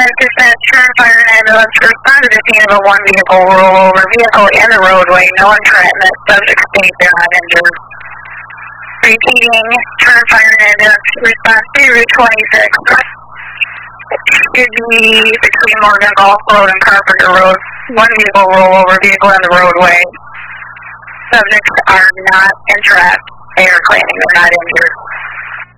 dispatch, turn fire and ambulance, respond to the scene of a one vehicle rollover, vehicle in the roadway, no entrapment, subject state they're not injured. Repeating, turn fire and ambulance, response to Route 26. Should be between Morgan Golf Road and Carpenter Road. One vehicle rollover, vehicle in the roadway. Subjects are not entrapped. They are claiming they're not injured.